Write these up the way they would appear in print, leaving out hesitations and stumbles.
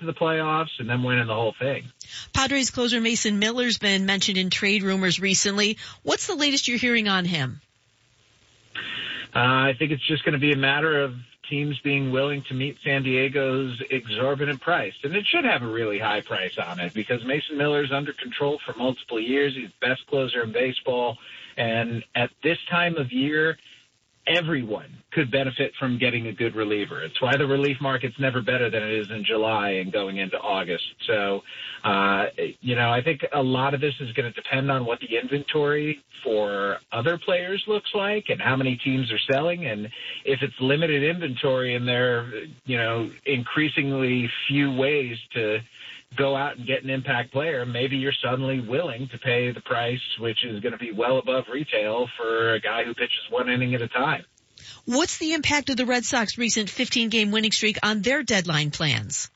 the playoffs and then winning the whole thing. Padres closer Mason Miller's been mentioned in trade rumors recently. What's the latest you're hearing on him? I think it's just going to be a matter of teams being willing to meet San Diego's exorbitant price. And it should have a really high price on it because Mason Miller's under control for multiple years. He's the best closer in baseball. And at this time of year, everyone could benefit from getting a good reliever. It's why the relief market's never better than it is in July and going into August. So, I think a lot of this is going to depend on what the inventory for other players looks like and how many teams are selling. And if it's limited inventory and there are, increasingly few ways to go out and get an impact player, maybe you're suddenly willing to pay the price, which is going to be well above retail for a guy who pitches one inning at a time. What's the impact of the Red Sox recent 15-game winning streak on their deadline plans?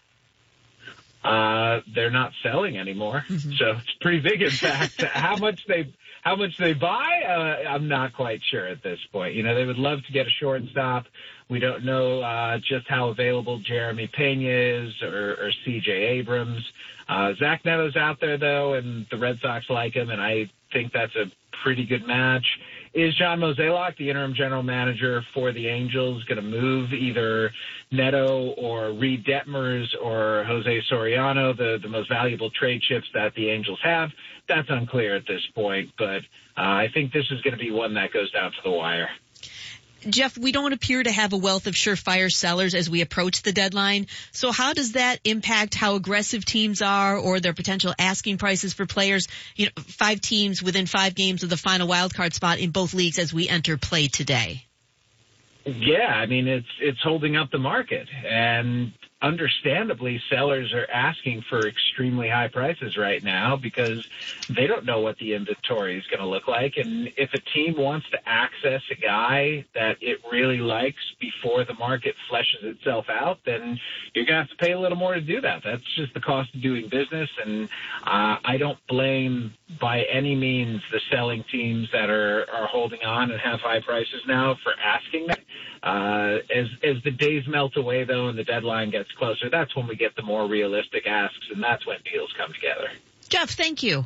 They're not selling anymore, so it's a pretty big impact. How much they buy, I'm not quite sure at this point. They would love to get a shortstop. We don't know just how available Jeremy Pena is or C.J. Abrams. Zach Neto's out there, though, and the Red Sox like him, and I think that's a pretty good match. Is John Mozeliak, the interim general manager for the Angels, going to move either Neto or Reed Detmers or Jose Soriano, the most valuable trade chips that the Angels have? That's unclear at this point, but I think this is going to be one that goes down to the wire. Jeff, we don't appear to have a wealth of surefire sellers as we approach the deadline. So how does that impact how aggressive teams are or their potential asking prices for players? 5 teams within 5 games of the final wildcard spot in both leagues as we enter play today. Yeah, it's holding up the market. And understandably, sellers are asking for extremely high prices right now because they don't know what the inventory is going to look like. And if a team wants to access a guy that it really likes before the market fleshes itself out, then you're going to have to pay a little more to do that. That's just the cost of doing business. And I don't blame by any means the selling teams that are holding on and have high prices now for asking that. As the days melt away, though, and the deadline gets closer, that's when we get the more realistic asks, and that's when deals come together. Jeff, thank you.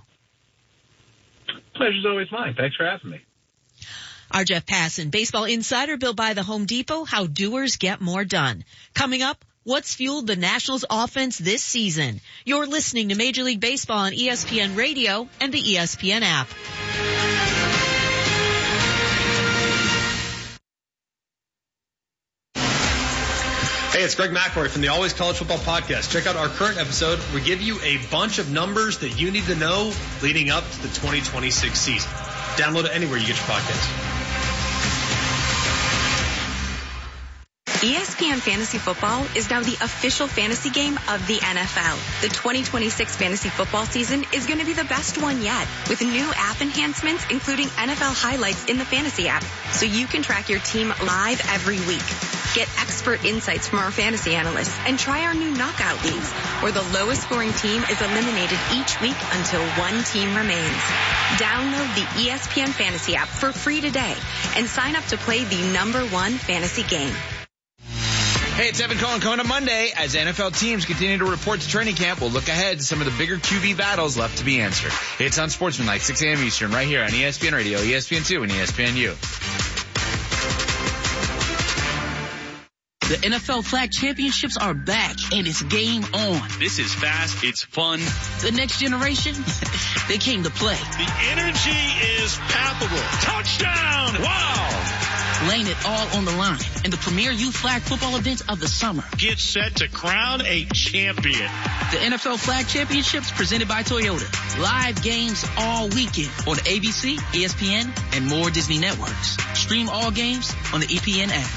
Pleasure's always mine. Thanks for having me. Our Jeff Passan, Baseball Insider, built by the Home Depot, how doers get more done. Coming up, what's fueled the Nationals' offense this season? You're listening to Major League Baseball on ESPN Radio and the ESPN app. Hey, it's Greg McElroy from the Always College Football Podcast. Check out our current episode. We give you a bunch of numbers that you need to know leading up to the 2026 season. Download it anywhere you get your podcast. ESPN Fantasy Football is now the official fantasy game of the NFL. The 2026 fantasy football season is going to be the best one yet, with new app enhancements, including NFL highlights in the fantasy app, so you can track your team live every week. Get expert insights from our fantasy analysts and try our new knockout leagues, where the lowest scoring team is eliminated each week until one team remains. Download the ESPN Fantasy app for free today and sign up to play the #1 fantasy game. Hey, it's Evan Cohen. Coming up Monday, as NFL teams continue to report to training camp, we'll look ahead to some of the bigger QB battles left to be answered. It's on Sportsmanlike, 6 a.m. Eastern, right here on ESPN Radio, ESPN2, and ESPNU. The NFL Flag Championships are back, and it's game on. This is fast. It's fun. The next generation, they came to play. The energy is palpable. Touchdown! Wow! Laying it all on the line in the premier youth flag football event of the summer. Get set to crown a champion. The NFL Flag Championships presented by Toyota. Live games all weekend on ABC, ESPN, and more Disney networks. Stream all games on the ESPN app.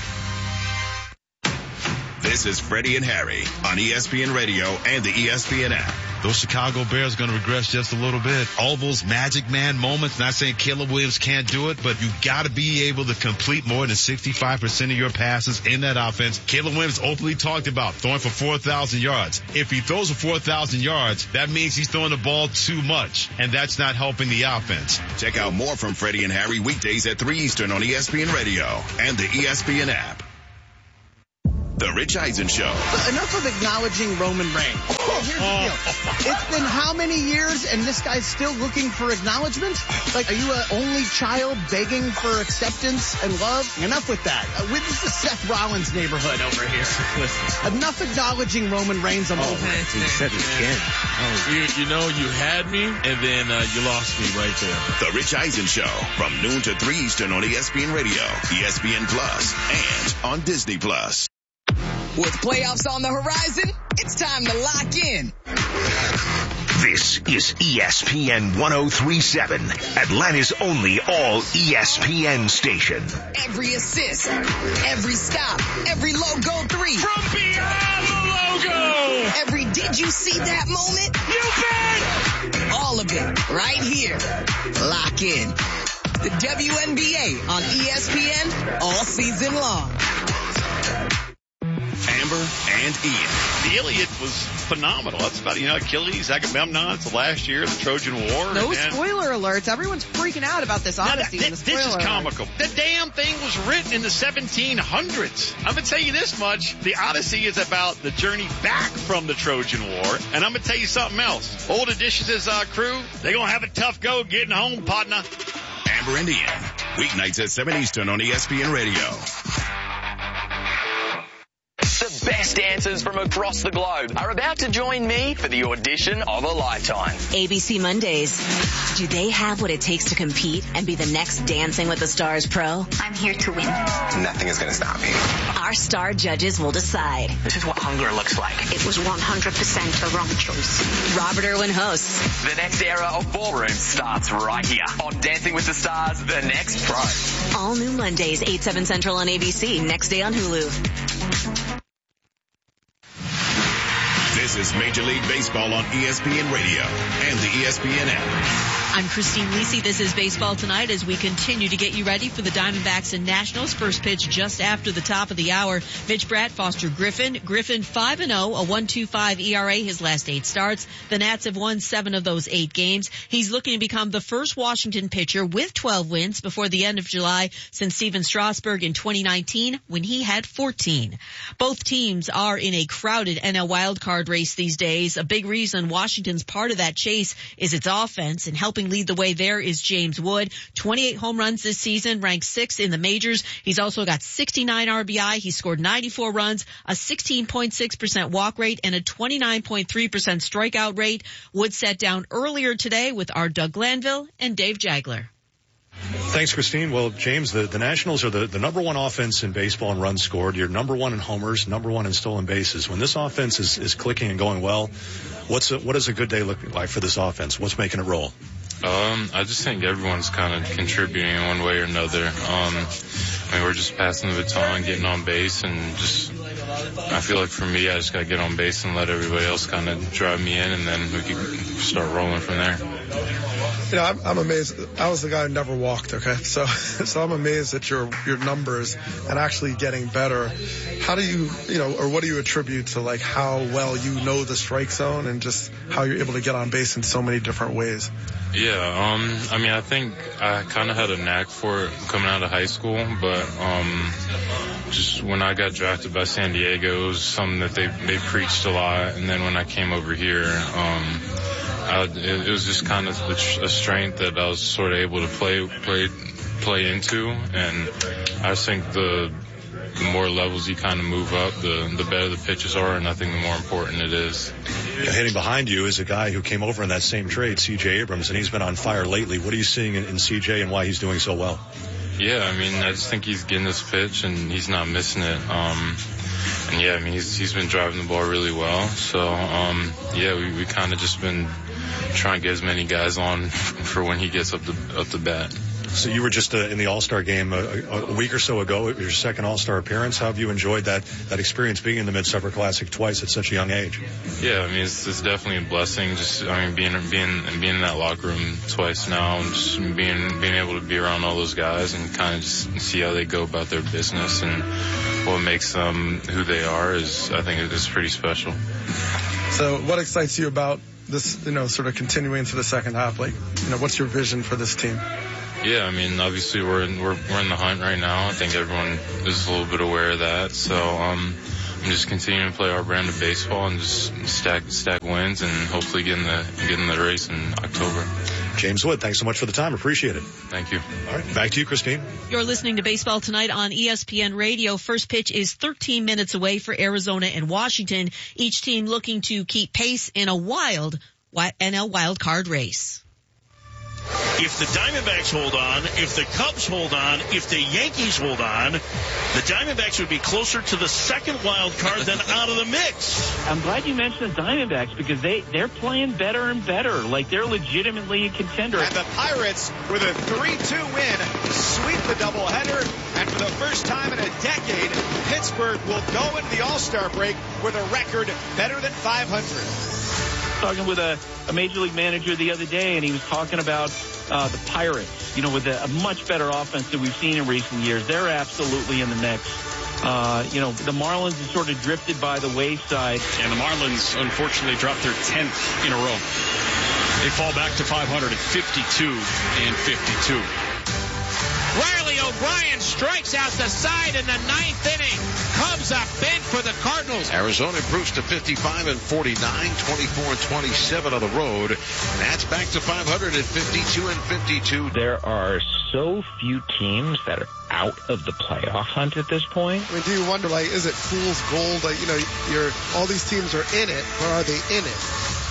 This is Freddie and Harry on ESPN Radio and the ESPN app. Those Chicago Bears are going to regress just a little bit. All those Magic Man moments, not saying Caleb Williams can't do it, but you got to be able to complete more than 65% of your passes in that offense. Caleb Williams openly talked about throwing for 4,000 yards. If he throws for 4,000 yards, that means he's throwing the ball too much, and that's not helping the offense. Check out more from Freddie and Harry weekdays at 3 Eastern on ESPN Radio and the ESPN app. The Rich Eisen Show. Enough of acknowledging Roman Reigns. Here's the deal. It's been how many years and this guy's still looking for acknowledgement? Like, are you an only child begging for acceptance and love? Enough with that. This is Seth Rollins' neighborhood over here. Enough acknowledging Roman Reigns on both ends. He said it again. You know, you had me, and then you lost me right there. The Rich Eisen Show from noon to 3 Eastern on ESPN Radio, ESPN Plus, and on Disney Plus. With playoffs on the horizon, it's time to lock in. This is ESPN 103.7, Atlanta's only all ESPN station. Every assist, every stop, every logo three. From beyond the logo. Every did you see that moment? You bet. All of it right here. Lock in. The WNBA on ESPN all season long. Amber and Ian. The Iliad was phenomenal. That's about, Achilles, Agamemnon. It's the last year of the Trojan War. No spoiler alerts. Everyone's freaking out about this Odyssey. This is comical. The damn thing was written in the 1700s. I'm going to tell you this much. The Odyssey is about the journey back from the Trojan War. And I'm going to tell you something else. Old Odysseus' crew, they're going to have a tough go getting home, partner. Amber and Ian. Weeknights at 7 Eastern on ESPN Radio. The best dancers from across the globe are about to join me for the audition of a lifetime. ABC Mondays. Do they have what it takes to compete and be the next Dancing with the Stars pro? I'm here to win. Nothing is going to stop me. Our star judges will decide. This is what hunger looks like. It was 100% a wrong choice. Robert Irwin hosts. The next era of ballroom starts right here on Dancing with the Stars, The Next Pro. All new Mondays, 8, 7 Central on ABC. Next day on Hulu. This is Major League Baseball on ESPN Radio and the ESPN app. I'm Christine Lisi. This is Baseball Tonight as we continue to get you ready for the Diamondbacks and Nationals. First pitch just after the top of the hour. Mitch Bratt, Foster Griffin. Griffin 5-0, a 1.25 ERA his last 8 starts. The Nats have won 7 of those 8 games. He's looking to become the first Washington pitcher with 12 wins before the end of July since Steven Strasburg in 2019 when he had 14. Both teams are in a crowded NL wildcard race these days. A big reason Washington's part of that chase is its offense, and helping lead the way there is James Wood. 28 home runs this season, ranked 6th in the majors. He's also got 69 RBI. He scored 94 runs, a 16.6% walk rate, and a 29.3% strikeout rate. Wood sat down earlier today with our Doug Glanville and Dave Jagler. Thanks, Christine. Well, James, the Nationals are the number one offense in baseball in runs scored. You're number one in homers, number one in stolen bases. When this offense is clicking and going well, what does a good day look like for this offense? What's making it roll? I just think everyone's kind of contributing in one way or another. We're just passing the baton, getting on base, and I feel like for me, I just got to get on base and let everybody else kind of drive me in, and then we can start rolling from there. I'm amazed. I was the guy who never walked, okay? So I'm amazed at your numbers and actually getting better. How do you or what do you attribute to, like, how well you know the strike zone and just how you're able to get on base in so many different ways? Yeah, I think I kind of had a knack for it coming out of high school, but just when I got drafted by San Diego, it was something that they preached a lot, and then when I came over here, it was just kind of a strength that I was sort of able to play into, and I just think the more levels you kind of move up, the better the pitches are, and I think the more important it is. Yeah, hitting behind you is a guy who came over in that same trade, C.J. Abrams, and he's been on fire lately. What are you seeing in C.J. and why he's doing so well? Yeah, I just think he's getting his pitch and he's not missing it. He's been driving the ball really well. So, we kind of just been trying to get as many guys on for when he gets up to bat. So you were just in the All-Star game a week or so ago, your second All-Star appearance. How have you enjoyed that experience being in the Mid-Summer Classic twice at such a young age? Yeah, it's definitely a blessing. Being in that locker room twice now, and just being able to be around all those guys and kind of just see how they go about their business and what makes them who they are I think it's pretty special. So what excites you about this, sort of continuing to the second half? Like, what's your vision for this team? Yeah, obviously we're in the hunt right now. I think everyone is a little bit aware of that. So, just continuing to play our brand of baseball and just stack wins and hopefully get in the race in October. James Wood, thanks so much for the time. Appreciate it. Thank you. All right, back to you, Christine. You're listening to Baseball Tonight on ESPN Radio. First pitch is 13 minutes away for Arizona and Washington. Each team looking to keep pace in a wild NL wild card race. If the Diamondbacks hold on, if the Cubs hold on, if the Yankees hold on, the Diamondbacks would be closer to the second wild card than out of the mix. I'm glad you mentioned the Diamondbacks because they're playing better and better. Like, they're legitimately a contender. And the Pirates, with a 3-2 win, sweep the doubleheader. And for the first time in a decade, Pittsburgh will go into the All-Star break with a record better than 500. Talking with a Major League manager the other day, and he was talking about the Pirates, with a much better offense than we've seen in recent years. They're absolutely in the mix. The Marlins have sort of drifted by the wayside. And the Marlins, unfortunately, dropped their 10th in a row. They fall back to 500 at 52 and 52. Riley O'Brien strikes out the side in the ninth inning. Cubs up big for the Cardinals. Arizona improves to 55 and 49, 24 and 27 on the road. That's back to 500 at 52 and 52. There are so few teams that are out of the playoff hunt at this point. I mean, do you wonder, is it fool's gold? All these teams are in it, or are they in it?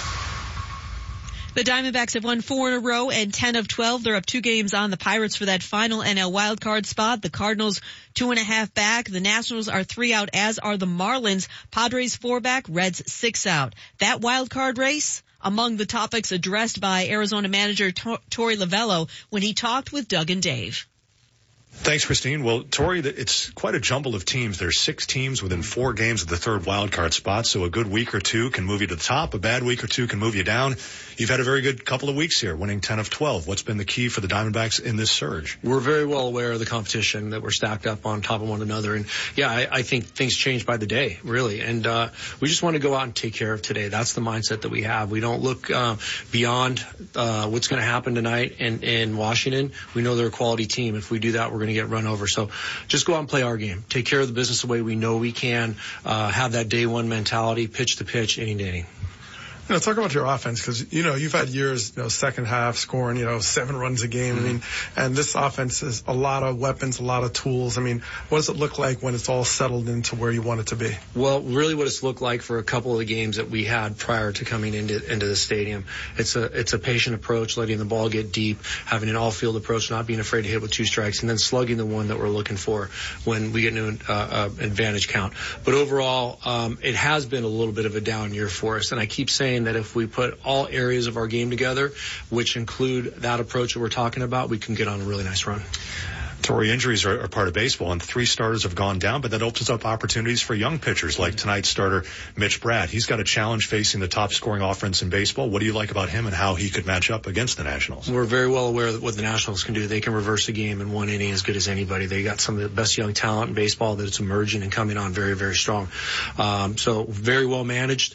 The Diamondbacks have won 4 in a row and 10 of 12. They're up 2 games on the Pirates for that final NL wildcard spot. The Cardinals 2.5 back. The Nationals are 3 out, as are the Marlins. Padres 4 back. Reds 6 out. That wildcard race among the topics addressed by Arizona manager Torey Lovullo when he talked with Doug and Dave. Thanks, Christine. Well, Torey, it's quite a jumble of teams. There's 6 teams within 4 games of the third wild card spot, so a good week or two can move you to the top. A bad week or two can move you down. You've had a very good couple of weeks here, winning 10 of 12. What's been the key for the Diamondbacks in this surge? We're very well aware of the competition, that we're stacked up on top of one another. And, I think things change by the day, really. And we just want to go out and take care of today. That's the mindset that we have. We don't look beyond what's going to happen tonight in Washington. We know they're a quality team. If we do that, we're going to get run over. So just go out and play our game. Take care of the business the way we know we can. Have that day one mentality, pitch to pitch, inning to inning. Talk about your offense, because, you've had years, second half scoring, 7 runs a game. Mm-hmm. And this offense is a lot of weapons, a lot of tools. What does it look like when it's all settled into where you want it to be? Well, really what it's looked like for a couple of the games that we had prior to coming into the stadium. It's a patient approach, letting the ball get deep, having an all-field approach, not being afraid to hit with 2 strikes, and then slugging the one that we're looking for when we get into an advantage count. But overall, it has been a little bit of a down year for us, and I keep saying that if we put all areas of our game together, which include that approach that we're talking about, we can get on a really nice run. Torey, injuries are part of baseball, and 3 starters have gone down, but that opens up opportunities for young pitchers like tonight's starter, Mitch Bratt. He's got a challenge facing the top scoring offense in baseball. What do you like about him and how he could match up against the Nationals? We're very well aware of what the Nationals can do. They can reverse a game in 1 inning as good as anybody. They got some of the best young talent in baseball that's emerging and coming on very, very strong. So very well managed.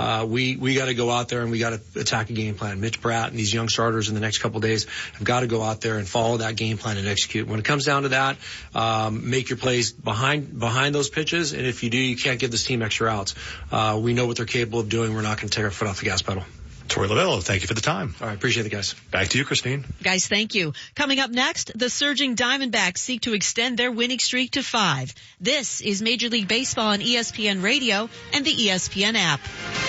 We got to go out there and we got to attack a game plan. Mitch Bratt and these young starters in the next couple of days have got to go out there and follow that game plan and execute. When it comes down to that, make your plays behind those pitches, and if you do, you can't give this team extra outs. We know what they're capable of doing. We're not going to take our foot off the gas pedal. Torey Lovullo, thank you for the time. All right, appreciate it, guys. Back to you, Christine. Guys, thank you. Coming up next, the surging Diamondbacks seek to extend their winning streak to 5. This is Major League Baseball on ESPN Radio and the ESPN app.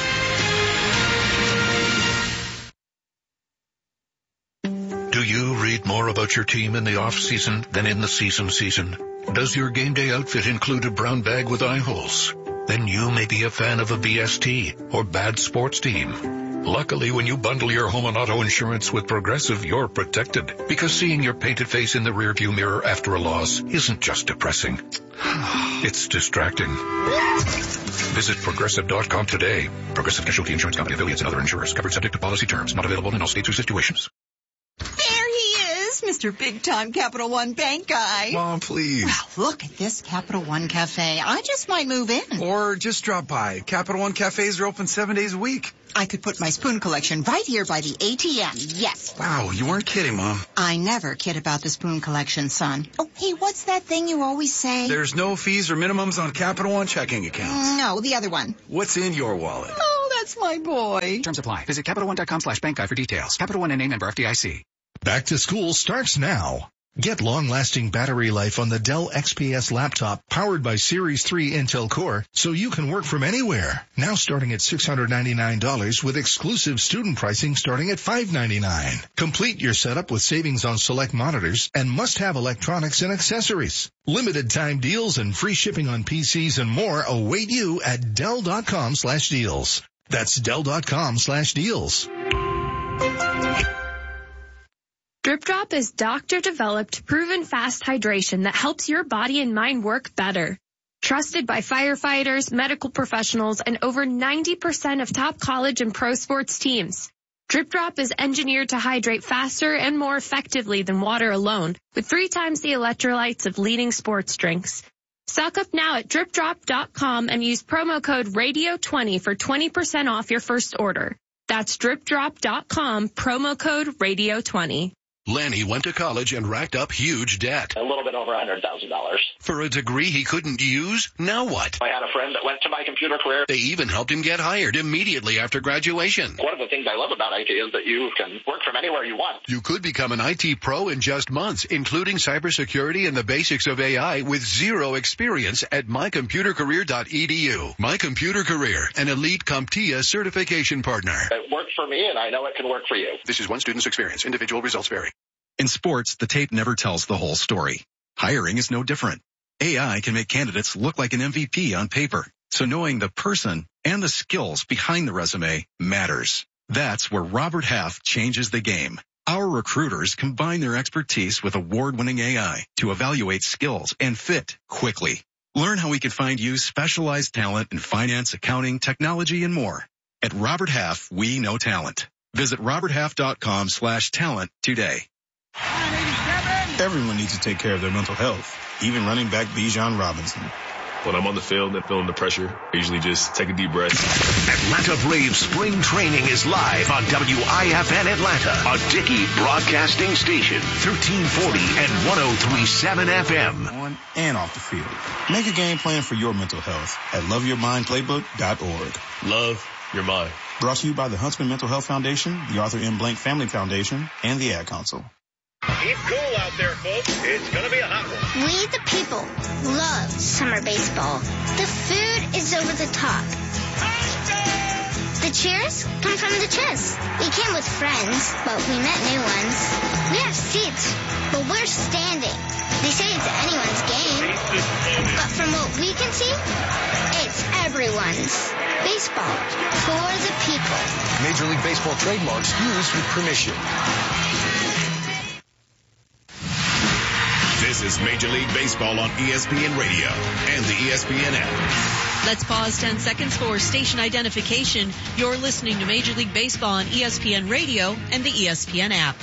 Do you read more about your team in the off-season than in the season? Does your game day outfit include a brown bag with eye holes? Then you may be a fan of a BST or bad sports team. Luckily, when you bundle your home and auto insurance with Progressive, you're protected. Because seeing your painted face in the rearview mirror after a loss isn't just depressing. It's distracting. Visit Progressive.com today. Progressive Casualty Insurance Company, affiliates, and other insurers. Covered subject to policy terms. Not available in all states or situations. There he is, Mr. Big Time Capital One Bank guy. Mom, please. Wow, look at this Capital One Cafe. I just might move in. Or just drop by. Capital One cafes are open 7 days a week. I could put my spoon collection right here by the ATM. Yes. Wow, you weren't kidding, Mom. I never kid about the spoon collection, son. Oh, hey, what's that thing you always say? There's no fees or minimums on Capital One checking accounts. No, the other one. What's in your wallet? Oh, that's my boy. Terms apply. Visit CapitalOne.com/bankguy for details. Capital One and a member FDIC. Back to school starts now. Get long-lasting battery life on the Dell XPS laptop powered by Series 3 Intel Core so you can work from anywhere. Now starting at $699 with exclusive student pricing starting at $599. Complete your setup with savings on select monitors and must-have electronics and accessories. Limited time deals and free shipping on PCs and more await you at Dell.com/deals. That's Dell.com/deals. Drip Drop is doctor-developed, proven fast hydration that helps your body and mind work better. Trusted by firefighters, medical professionals, and over 90% of top college and pro sports teams. Drip Drop is engineered to hydrate faster and more effectively than water alone, with 3 times the electrolytes of leading sports drinks. Stock up now at DripDrop.com and use promo code RADIO20 for 20% off your first order. That's DripDrop.com, promo code RADIO20. Lanny went to college and racked up huge debt. A little bit over $100,000. For a degree he couldn't use? Now what? I had a friend that went to My Computer Career. They even helped him get hired immediately after graduation. One of the things I love about IT is that you can work from anywhere you want. You could become an IT pro in just months, including cybersecurity and the basics of AI with zero experience at mycomputercareer.edu. My Computer Career, an elite CompTIA certification partner. It worked for me, and I know it can work for you. This is one student's experience. Individual results vary. In sports, the tape never tells the whole story. Hiring is no different. AI can make candidates look like an MVP on paper. So knowing the person and the skills behind the resume matters. That's where Robert Half changes the game. Our recruiters combine their expertise with award-winning AI to evaluate skills and fit quickly. Learn how we can find you specialized talent in finance, accounting, technology, and more. At Robert Half, we know talent. Visit roberthalf.com/talent today. Everyone needs to take care of their mental health, even running back Bijan Robinson. When I'm on the field and feeling the pressure, I usually just take a deep breath. Atlanta Braves spring training is live on WIFN Atlanta, a Dickey broadcasting station, 1340 and 103.7 FM. On and off the field. Make a game plan for your mental health at loveyourmindplaybook.org. Love your mind. Brought to you by the Huntsman Mental Health Foundation, the Arthur M. Blank Family Foundation, and the Ad Council. Keep cool out there, folks. It's going to be a hot one. We, the people, love summer baseball. The food is over the top. The cheers come from the chest. We came with friends, but we met new ones. We have seats, but we're standing. They say it's anyone's game. But from what we can see, it's everyone's. Baseball for the people. Major League Baseball trademarks used with permission. This is Major League Baseball on ESPN Radio and the ESPN app. Let's pause 10 seconds for station identification. You're listening to Major League Baseball on ESPN Radio and the ESPN app.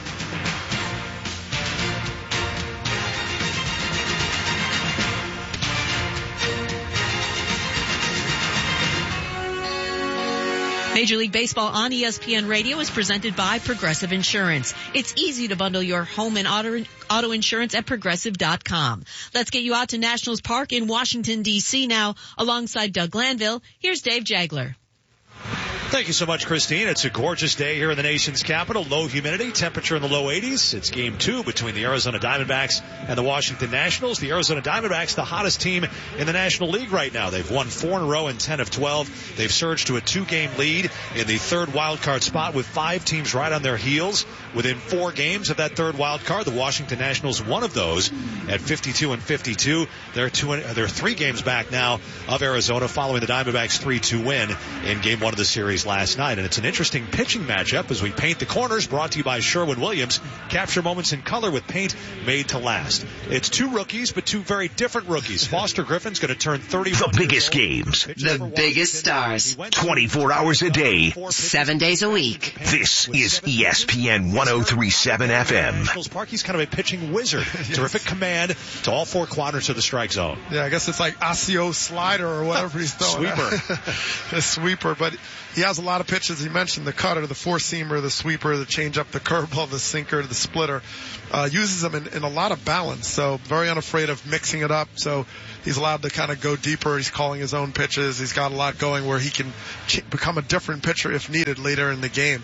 Major League Baseball on ESPN Radio is presented by Progressive Insurance. It's easy to bundle your home and auto insurance at Progressive.com. Let's get you out to Nationals Park in Washington, D.C. now. Alongside Doug Glanville, here's Dave Jagler. Thank you so much, Christine. It's a gorgeous day here in the nation's capital. Low humidity, temperature in the low 80s. It's game 2 between the Arizona Diamondbacks and the Washington Nationals. The Arizona Diamondbacks, the hottest team in the National League right now. They've won 4 in a row and 10 of 12. They've surged to a 2-game lead in the third wild card spot with 5 teams right on their heels. Within 4 games of that third wild card, the Washington Nationals, one of those at 52-52. They're 3 games back now of Arizona following the Diamondbacks' 3-2 win in game 1 of the series last night. And it's an interesting pitching matchup as we paint the corners, brought to you by Sherwin-Williams. Capture moments in color with paint made to last. It's two rookies, but two very different rookies. Foster Griffin's going to turn 31. The biggest games. The biggest stars. 24 hours a day. 7 days a week. This is ESPN 103.7 FM. Nationals Park, he's kind of a pitching wizard. Terrific command to all four quadrants of the strike zone. Yeah, I guess it's like Asio slider or whatever he's throwing. Sweeper. A sweeper, but he has a lot of pitches. He mentioned the cutter, the four-seamer, the sweeper, the changeup, the curveball, the sinker, the splitter. Uses them in a lot of balance, so very unafraid of mixing it up. So he's allowed to kind of go deeper. He's calling his own pitches. He's got a lot going where he can become a different pitcher if needed later in the game.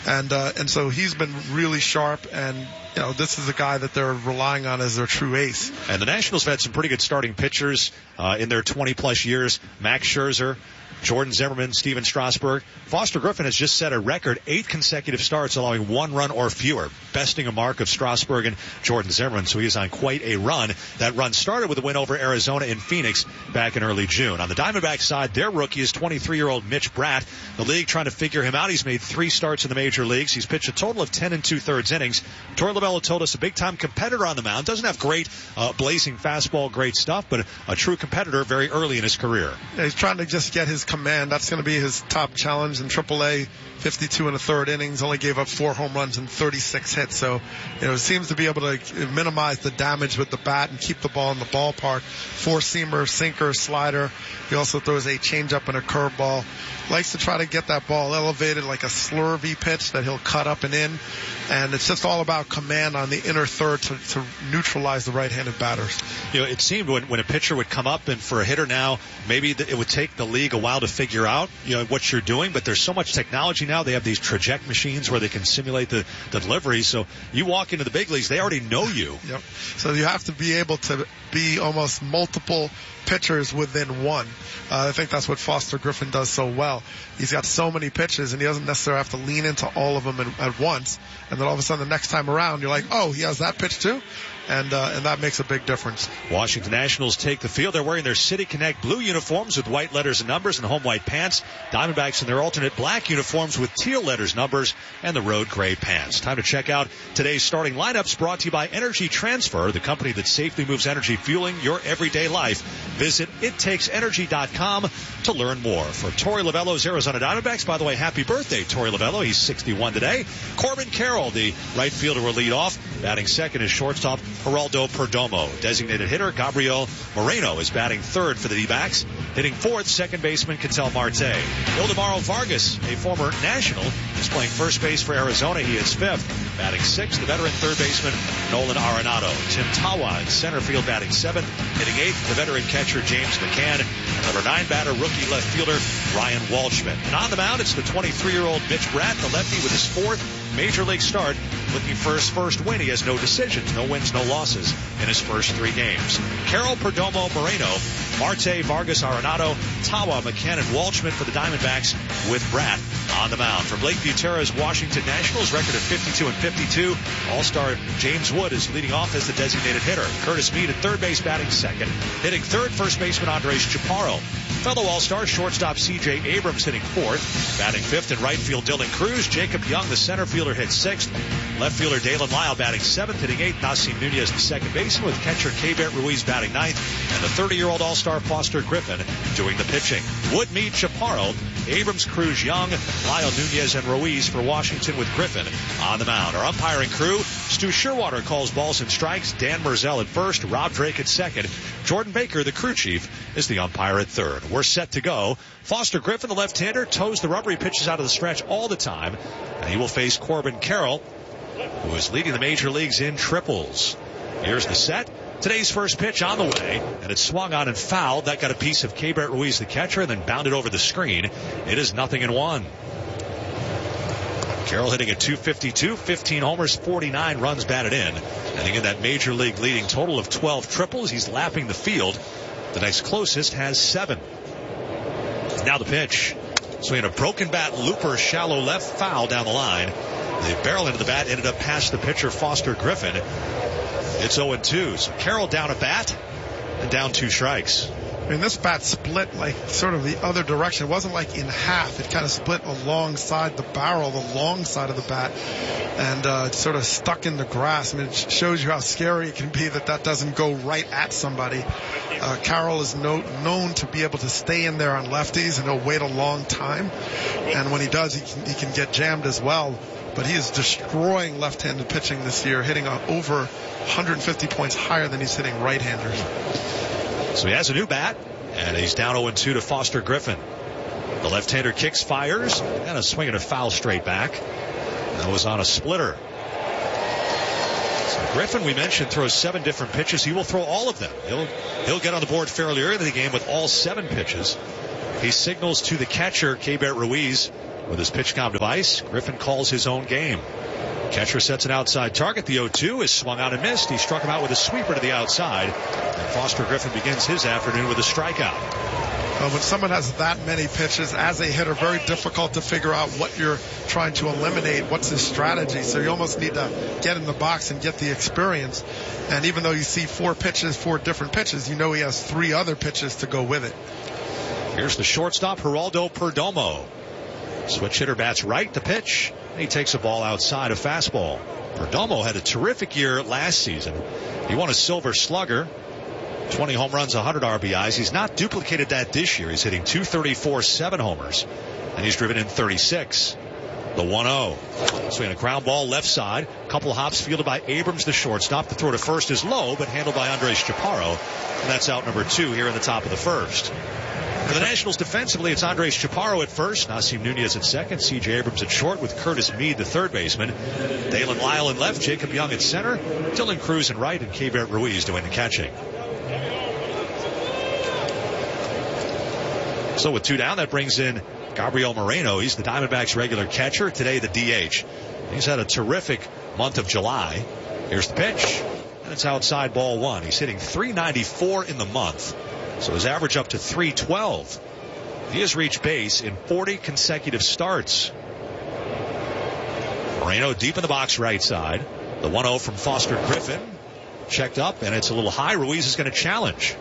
And so he's been really sharp, and you know, this is a guy that they're relying on as their true ace. And the Nationals have had some pretty good starting pitchers in their 20-plus years. Max Scherzer, Jordan Zimmerman, Steven Strasburg. Foster Griffin has just set a record 8 consecutive starts allowing 1 run or fewer, besting a mark of Strasburg and Jordan Zimmerman. So he is on quite a run. That run started with a win over Arizona in Phoenix back in early June. On the Diamondbacks side, their rookie is 23-year-old Mitch Bratt. The league trying to figure him out. He's made 3 starts in the major leagues. He's pitched a total of 10 2/3 innings. Torey Lovullo told us a big-time competitor on the mound. Doesn't have great blazing fastball, great stuff, but a true competitor very early in his career. Yeah, he's trying to just get his command. That's going to be his top challenge in AAA. 52 1/3 innings, only gave up 4 home runs and 36 hits. So, you know, it seems to be able to minimize the damage with the bat and keep the ball in the ballpark. 4-seamer, sinker, slider. He also throws a changeup and a curveball. Likes to try to get that ball elevated like a slurvy pitch that he'll cut up and in. And it's just all about command on the inner third to neutralize the right-handed batters. You know, it seemed when a pitcher would come up and for a hitter now, maybe it would take the league a while to figure out, you know, what you're doing, but there's so much technology now. They have these traject machines where they can simulate the delivery. So you walk into the big leagues, they already know you. Yep. So you have to be able to be almost multiple pitchers within one. I think that's what Foster Griffin does so well. He's got so many pitches, and he doesn't necessarily have to lean into all of them at once. And then all of a sudden, the next time around, you're like, oh, he has that pitch too? And that makes a big difference. Washington Nationals take the field. They're wearing their City Connect blue uniforms with white letters and numbers and home white pants. Diamondbacks in their alternate black uniforms with teal letters, numbers, and the road gray pants. Time to check out today's starting lineups, brought to you by Energy Transfer, the company that safely moves energy, fueling your everyday life. Visit ittakesenergy.com to learn more. For Torey Lovullo's Arizona Diamondbacks, by the way, happy birthday, Torey Lovullo. He's 61 today. Corbin Carroll, the right fielder, will lead off. Batting second is shortstop Geraldo Perdomo. Designated hitter Gabriel Moreno is batting third for the D-backs. Hitting fourth, second baseman Ketel Marte. Ildemaro Vargas, a former National, is playing first base for Arizona. He is fifth. Batting sixth, the veteran third baseman Nolan Arenado. Tim Tawa in center field batting seventh. Hitting eighth, the veteran catcher James McCann. And number 9 batter, rookie left fielder Ryan Walshman. And on the mound, it's the 23-year-old Mitch Bratt, the lefty, with his 4th Major League start, looking for his first win. He has no decisions, no wins, no losses in his first 3 games. Carroll, Perdomo, Moreno, Marte, Vargas, Arenado, Tawa, McCann, and Walshman for the Diamondbacks with Bratt on the mound. From Lakeview Terrace, Washington Nationals, record of 52-52. All-star James Wood is leading off as the designated hitter. Curtis Mead at third base batting second. Hitting third, first baseman Andres Chaparro. Fellow All-Star shortstop C.J. Abrams hitting fourth. Batting fifth in right field, Dylan Cruz. Jacob Young, the center fielder, hits sixth. Left fielder Dalen Lyle batting seventh. Hitting eighth, Nasim Nunez, the second baseman, with catcher Keibert Ruiz batting ninth. And the 30-year-old All-Star Foster Griffin doing the pitching. Wood, Mead, Chaparro, Abrams, Cruz, Young, Lyle, Nunez, and Ruiz for Washington with Griffin on the mound. Our umpiring crew, Stu Sherwater calls balls and strikes. Dan Merzel at first, Rob Drake at second. Jordan Baker, the crew chief, is the umpire at third. We're set to go. Foster Griffin, the left-hander, toes the rubber. He pitches out of the stretch all the time. And he will face Corbin Carroll, who is leading the major leagues in triples. Here's the set. Today's first pitch on the way, and it's swung on and fouled. That got a piece of Keibert Ruiz, the catcher, and then bounded over the screen. It is 0-1. Carroll hitting at .252, 15 homers, 49 runs batted in. And again, that major league leading total of 12 triples. He's lapping the field. The next closest has 7. Now the pitch. Swinging a broken bat, looper, shallow left, foul down the line. The barrel into the bat ended up past the pitcher, Foster Griffin. It's 0-2. So Carroll down a bat and down 2 strikes. I mean, this bat split like sort of the other direction. It wasn't like in half. It kind of split alongside the barrel, the long side of the bat, and sort of stuck in the grass. I mean, it shows you how scary it can be that doesn't go right at somebody. Carroll is known to be able to stay in there on lefties, and he'll wait a long time. And when he does, he can get jammed as well. But he is destroying left-handed pitching this year, hitting over 150 points higher than he's hitting right-handers. So he has a new bat, and he's down 0-2 to Foster Griffin. The left-hander kicks, fires, and a swing and a foul straight back. That was on a splitter. So Griffin, we mentioned, throws 7 different pitches. He will throw all of them. He'll get on the board fairly early in the game with all 7 pitches. He signals to the catcher, Keibert Ruiz, with his PitchCom device. Griffin calls his own game. Catcher sets an outside target. The 0-2 is swung out and missed. He struck him out with a sweeper to the outside. And Foster Griffin begins his afternoon with a strikeout. When someone has that many pitches, as a hitter, very difficult to figure out what you're trying to eliminate, what's his strategy. So you almost need to get in the box and get the experience. And even though you see 4 different pitches, you know he has 3 other pitches to go with it. Here's the shortstop, Geraldo Perdomo. Switch hitter bats right, the pitch. He takes a ball outside, a fastball. Perdomo had a terrific year last season. He won a Silver Slugger, 20 home runs, 100 RBIs. He's not duplicated that this year. He's hitting .234, 7 homers, and he's driven in 36. The 1-0. Swinging a ground ball left side. Couple hops fielded by Abrams, the shortstop. The throw to first is low, but handled by Andres Chaparro. And that's out number 2 here in the top of the first. For the Nationals defensively, it's Andres Chaparro at first, Nasim Nunez at second, C.J. Abrams at short with Curtis Mead, the third baseman, Dalen Lyle in left, Jacob Young at center, Dylan Cruz in right, and Keibert Ruiz doing the catching. So with 2 down, that brings in Gabriel Moreno. He's the Diamondbacks' regular catcher. Today, the DH. He's had a terrific month of July. Here's the pitch, and it's outside, ball 1. He's hitting .394 in the month. So his average up to .312. He has reached base in 40 consecutive starts. Moreno deep in the box right side. The 1-0 from Foster Griffin. Checked up, and it's a little high. Ruiz is going to challenge.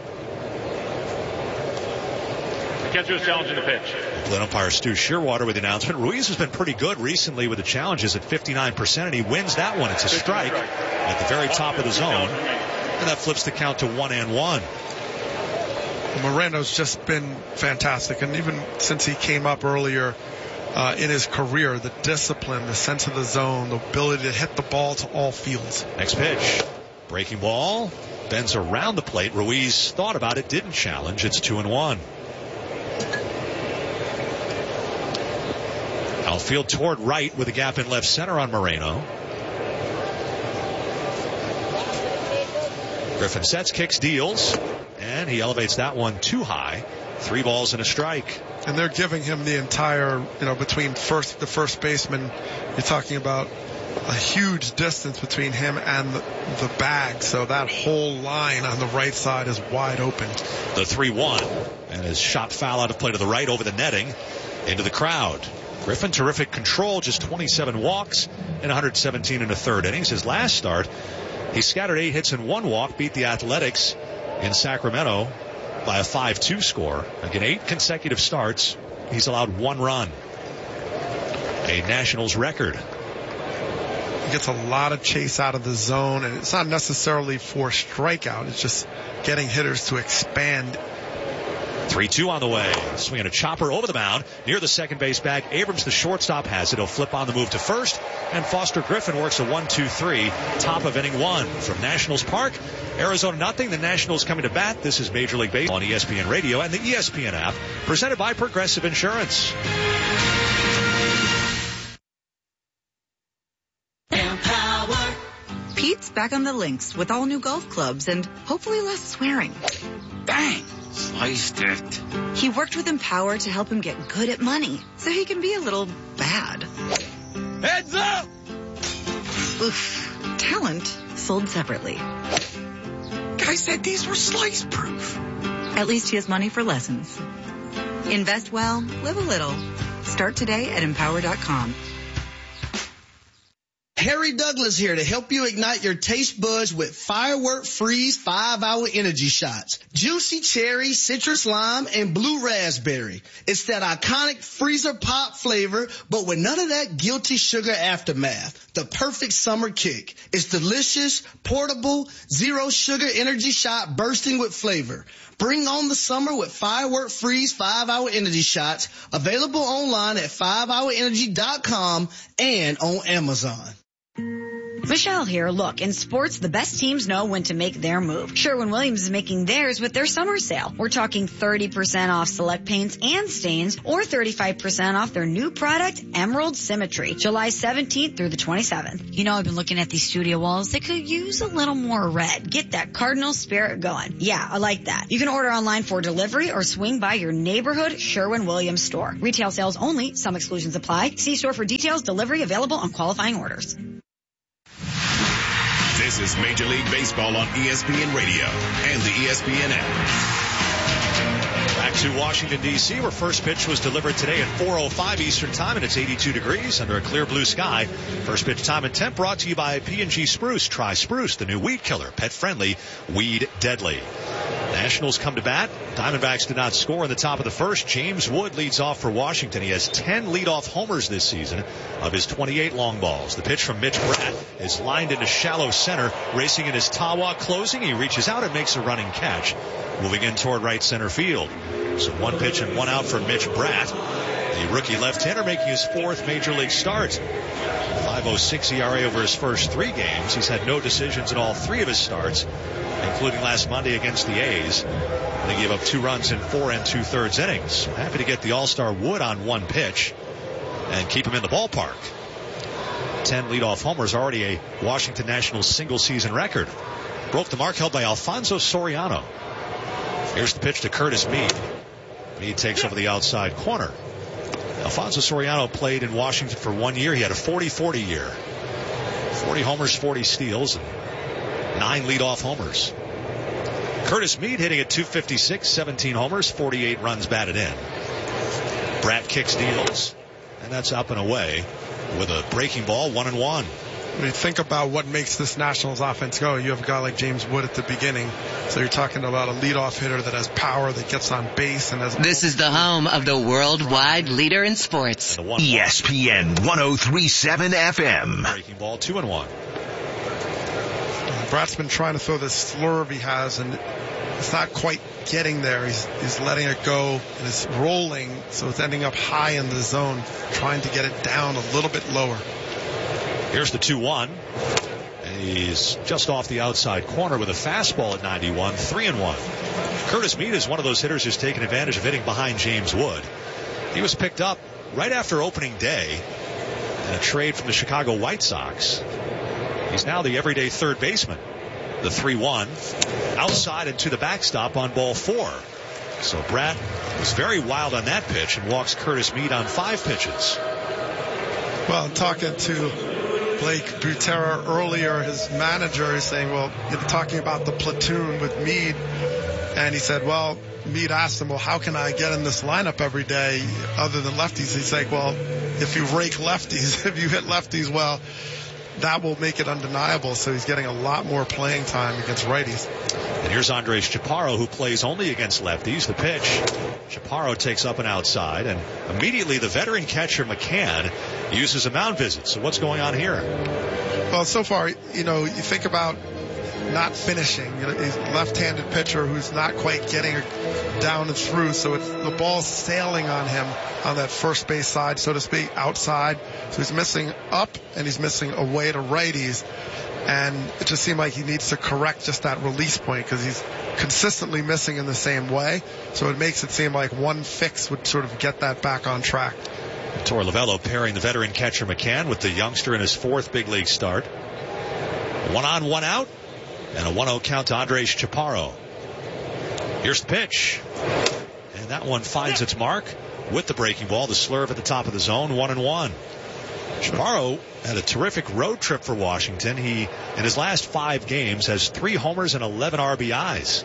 The catcher is challenging the pitch. Plate umpire Stu Shearwater with the announcement. Ruiz has been pretty good recently with the challenges at 59%, and he wins that one. It's a strike at the very top of the zone, and that flips the count to 1-1. Moreno's just been fantastic, and even since he came up earlier in his career, the discipline, the sense of the zone, the ability to hit the ball to all fields. Next pitch, breaking ball, bends around the plate. Ruiz thought about it, didn't challenge. It's 2-1. Outfield toward right with a gap in left center on Moreno. Griffin sets, kicks, deals, and he elevates that one too high. 3 balls and a strike. And they're giving him the entire, between the first baseman, you're talking about a huge distance between him and the bag. So that whole line on the right side is wide open. The 3-1, and his shot foul out of play to the right over the netting into the crowd. Griffin, terrific control, just 27 walks in 117 and a third innings. His last start, he scattered 8 hits and 1 walk, beat the Athletics in Sacramento by a 5-2 score. Again, 8 consecutive starts. He's allowed 1 run. A Nationals record. He gets a lot of chase out of the zone, and it's not necessarily for strikeout. It's just getting hitters to expand. 3-2 on the way. Swinging a chopper over the mound near the second base bag. Abrams, the shortstop, has it. He'll flip on the move to first, and Foster Griffin works a 1-2-3 top of inning 1 from Nationals Park. Arizona nothing. The Nationals coming to bat. This is Major League Baseball on ESPN Radio and the ESPN app, presented by Progressive Insurance. Pete's back on the links with all new golf clubs and hopefully less swearing. Bang! Sliced it. He worked with Empower to help him get good at money, so he can be a little bad. Heads up! Oof. Talent sold separately. Guy said these were slice-proof. At least he has money for lessons. Invest well, live a little. Start today at Empower.com. Harry Douglas here to help you ignite your taste buds with Firework Freeze 5-Hour Energy Shots. Juicy cherry, citrus lime, and blue raspberry. It's that iconic freezer pop flavor, but with none of that guilty sugar aftermath. The perfect summer kick. It's delicious, portable, zero sugar energy shot bursting with flavor. Bring on the summer with Firework Freeze 5-Hour Energy Shots. Available online at 5hourenergy.com and on Amazon. Michelle here. Look, in sports, the best teams know when to make their move. Sherwin-Williams is making theirs with their summer sale. We're talking 30% off select paints and stains or 35% off their new product, Emerald Symmetry, July 17th through the 27th. You know, I've been looking at these studio walls. They could use a little more red. Get that cardinal spirit going. Yeah, I like that. You can order online for delivery or swing by your neighborhood Sherwin-Williams store. Retail sales only. Some exclusions apply. See store for details. Delivery available on qualifying orders. This is Major League Baseball on ESPN Radio and the ESPN app. Back to Washington, D.C., where first pitch was delivered today at 4:05 Eastern Time, and it's 82 degrees under a clear blue sky. First pitch time and temp brought to you by P&G Spruce. Try Spruce, the new weed killer, pet-friendly, weed deadly. Nationals come to bat. Diamondbacks did not score in the top of the first. James Wood leads off for Washington. He has 10 leadoff homers this season of his 28 long balls. The pitch from Mitch Bratt is lined into shallow center. Racing in his Tawa closing. He reaches out and makes a running catch. Moving in toward right center field. So one pitch and one out for Mitch Bratt. The rookie left-hander making his fourth major league start. 5.06 ERA over his first 3 games. He's had no decisions in all 3 of his starts, including last Monday against the A's. They gave up 2 runs in 4 2/3 innings. Happy to get the All-Star Wood on one pitch and keep him in the ballpark. 10 leadoff homers, already a Washington Nationals single-season record. Broke the mark held by Alfonso Soriano. Here's the pitch to Curtis Mead. Mead takes over the outside corner. Alfonso Soriano played in Washington for 1 year. He had a 40-40 year. 40 homers, 40 steals, and 9 leadoff homers. Curtis Mead hitting at .256, 17 homers, 48 runs batted in. Bratt kicks, deals, and that's up and away with a breaking ball, 1-1. When you think about what makes this Nationals offense go, you have a guy like James Wood at the beginning. So you're talking about a leadoff hitter that has power, that gets on base, and has. This is the home of the worldwide leader in sports. ESPN 103.7 FM. Breaking ball, 2-1. Bratt's been trying to throw this slurve he has, and it's not quite getting there. He's letting it go, and it's rolling, so it's ending up high in the zone, trying to get it down a little bit lower. Here's the 2-1. He's just off the outside corner with a fastball at 91, 3-1. Curtis Mead is one of those hitters who's taken advantage of hitting behind James Wood. He was picked up right after opening day in a trade from the Chicago White Sox. He's now the everyday third baseman. The 3-1 outside and to the backstop on ball 4. So Bratt was very wild on that pitch and walks Curtis Mead on 5 pitches. Well, I'm talking to Blake Butera earlier, his manager, is saying, well, you're talking about the platoon with Mead. And he said, well, Mead asked him, well, how can I get in this lineup every day other than lefties? He's like, well, if you rake lefties, if you hit lefties, well, that will make it undeniable. So he's getting a lot more playing time against righties. And here's Andres Chaparro, who plays only against lefties. The pitch, Chaparro takes up and outside, and immediately the veteran catcher McCann uses a mound visit. So what's going on here? Well, so far, you think about not finishing. He's a left-handed pitcher who's not quite getting down and through, so the ball's sailing on him on that first base side, so to speak, outside. So he's missing up and he's missing away to righties. And it just seemed like he needs to correct just that release point because he's consistently missing in the same way. So it makes it seem like one fix would sort of get that back on track. Torey Lovullo pairing the veteran catcher McCann with the youngster in his 4th big league start. 1 on, 1 out, and a 1-0 count to Andres Chaparro. Here's the pitch. And that one finds its mark with the breaking ball, the slurve at the top of the zone, 1-1. Chaparro had a terrific road trip for Washington. He, in his last 5 games, has 3 homers and 11 RBIs.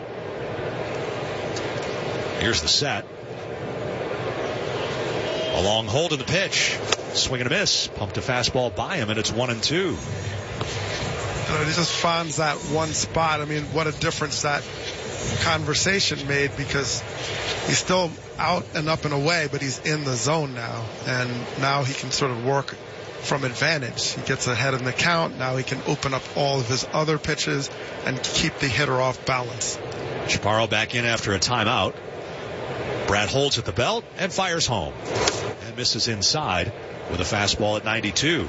Here's the set. A long hold in the pitch. Swing and a miss. Pumped a fastball by him, and it's 1-2. He just finds that one spot. I mean, what a difference that conversation made, because he's still out and up and away, but he's in the zone now. And now he can sort of work from advantage. He gets ahead in the count. Now he can open up all of his other pitches and keep the hitter off balance. Chaparro back in after a timeout. Brad holds at the belt and fires home. And misses inside with a fastball at 92.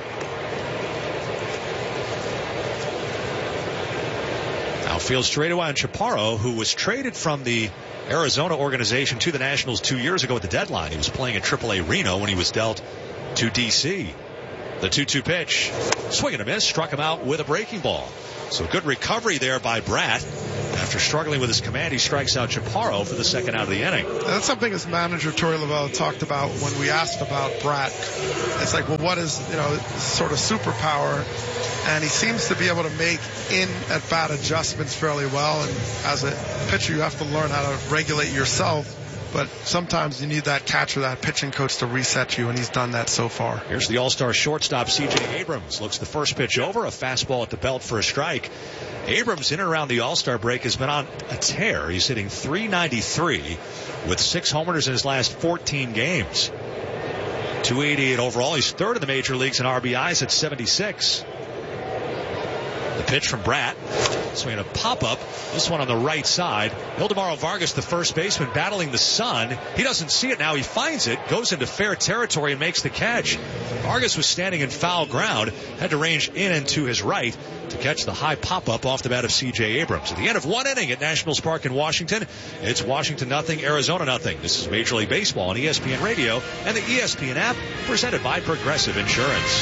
Outfield straightaway on Chaparro, who was traded from the Arizona organization to the Nationals 2 years ago at the deadline. He was playing at AAA Reno when he was dealt to D.C. The 2-2 pitch. Swing and a miss. Struck him out with a breaking ball. So good recovery there by Bratt. After struggling with his command, he strikes out Chaparro for the second out of the inning. That's something his manager, Torey Lovullo, talked about when we asked about Bratt. It's like, well, what is, sort of superpower? And he seems to be able to make in-at-bat adjustments fairly well. And as a pitcher, you have to learn how to regulate yourself. But sometimes you need that catcher, that pitching coach to reset you, and he's done that so far. Here's the All-Star shortstop, C.J. Abrams. Looks the first pitch over, a fastball at the belt for a strike. Abrams, in and around the All-Star break, has been on a tear. He's hitting .393 with 6 homers in his last 14 games. 288 overall. He's third in the major leagues in RBIs at 76. The pitch from Bratt. Swinging a pop-up. This one on the right side. Ildemaro Vargas, the first baseman, battling the sun. He doesn't see it now. He finds it, goes into fair territory, and makes the catch. Vargas was standing in foul ground. Had to range in and to his right to catch the high pop-up off the bat of C.J. Abrams. At the end of one inning at Nationals Park in Washington, it's Washington 0, Arizona 0. This is Major League Baseball on ESPN Radio and the ESPN app, presented by Progressive Insurance.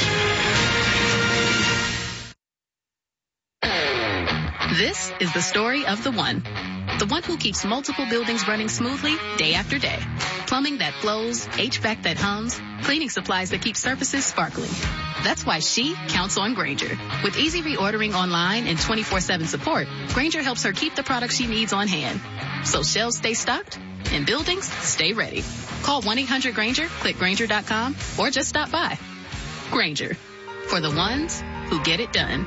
This is the story of the one who keeps multiple buildings running smoothly day after day. Plumbing that flows, HVAC that hums, cleaning supplies that keep surfaces sparkling. That's why she counts on Grainger. With easy reordering online and 24/7 support, Grainger helps her keep the products she needs on hand. So shelves stay stocked and buildings stay ready. Call 1-800-GRAINGER, click Grainger.com, or just stop by. Grainger, for the ones who get it done.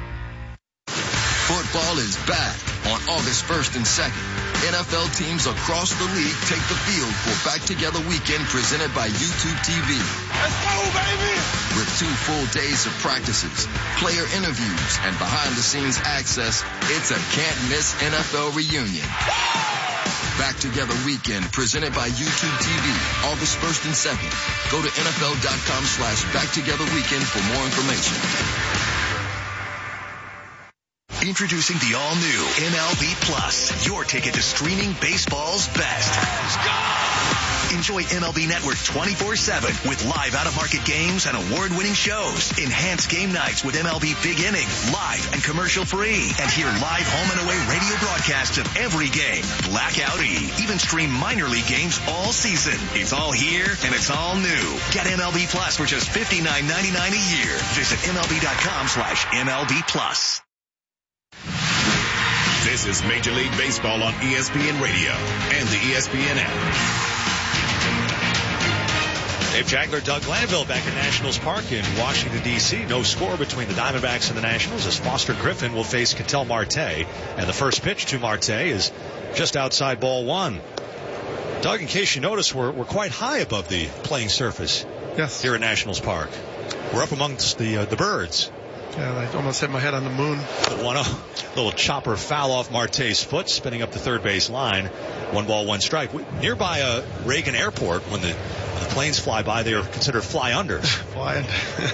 Football is back on August 1st and 2nd. NFL teams across the league take the field for Back Together Weekend presented by YouTube TV. Let's go, baby! With 2 full days of practices, player interviews, and behind-the-scenes access, it's a can't-miss NFL reunion. Back Together Weekend presented by YouTube TV, August 1st and 2nd. Go to NFL.com/BackTogetherWeekend for more information. Introducing the all-new MLB Plus, your ticket to streaming baseball's best. Let's go! Enjoy MLB Network 24/7 with live out-of-market games and award-winning shows. Enhanced game nights with MLB Big Inning, live and commercial-free. And hear live home and away radio broadcasts of every game. Blackout E. Even stream minor league games all season. It's all here and it's all new. Get MLB Plus for just $59.99 a year. Visit MLB.com/MLB Plus. This is Major League Baseball on ESPN Radio and the ESPN app. Dave Jagler, Doug Glanville back at Nationals Park in Washington, D.C. No score between the Diamondbacks and the Nationals as Foster Griffin will face Ketel Marte. And the first pitch to Marte is just outside ball 1. Doug, in case you notice, we're quite high above the playing surface here at Nationals Park. We're up amongst the birds. Yeah, I almost hit my head on the moon. The 1-0, little chopper foul off Marte's foot, spinning up the third base line. 1-1 strike. Nearby Reagan Airport, when the planes fly by, they are considered fly-unders. Fly-under.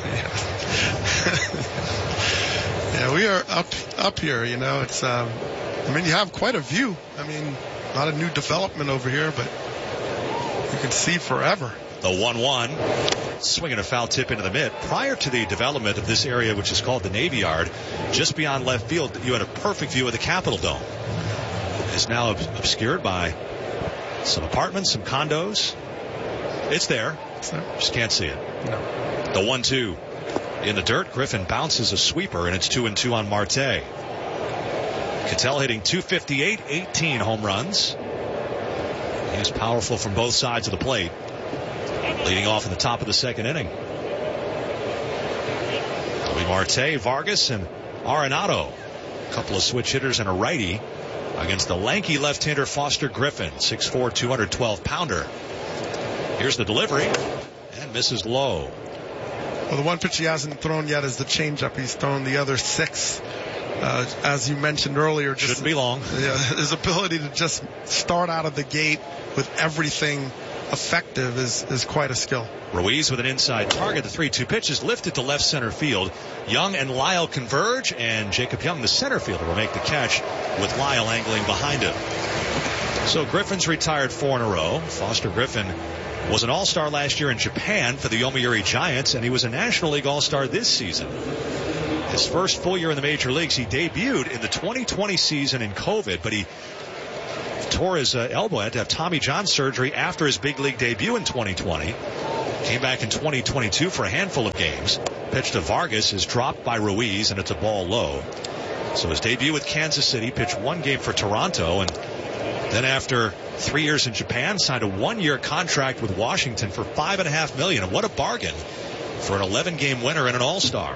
Yeah, we are up here, It's, you have quite a view. A lot of new development over here, but you can see forever. The 1-1. Swinging a foul tip into the mid. Prior to the development of this area, which is called the Navy Yard, just beyond left field, you had a perfect view of the Capitol Dome. It's now obscured by some apartments, some condos. It's there. Just can't see it. No. The 1-2. In the dirt, Griffin bounces a sweeper, and it's 2-2 on Marte. Ketel hitting .258, 18 home runs. He is powerful from both sides of the plate. Leading off in the top of the second inning. It'll be Marte, Vargas, and Arenado. A couple of switch hitters and a righty against the lanky left-hander Foster Griffin, 6'4", 212-pounder. Here's the delivery, and misses low. Well, the one pitch he hasn't thrown yet is the changeup. He's thrown the other 6. As you mentioned earlier, just shouldn't be long. Yeah, his ability to just start out of the gate with everything effective is quite a skill. Ruiz with an inside target. The 3-2 pitch is lifted to left center field. Young and Lyle converge, and Jacob Young, the center fielder, will make the catch with Lyle angling behind him. So Griffin's retired 4 in a row. Foster Griffin was an all-star last year in Japan for the Yomiuri Giants, and he was a National League all-star this season. His first full year in the major leagues, he debuted in the 2020 season in COVID, but he tore his elbow. Had to have Tommy John surgery after his big league debut in 2020. Came back in 2022 for a handful of games. Pitch to Vargas is dropped by Ruiz, and it's a ball low. So his debut with Kansas City, pitched 1 game for Toronto, and then after 3 years in Japan, signed a 1-year contract with Washington for $5.5 million. And what a bargain for an 11-game winner and an all-star.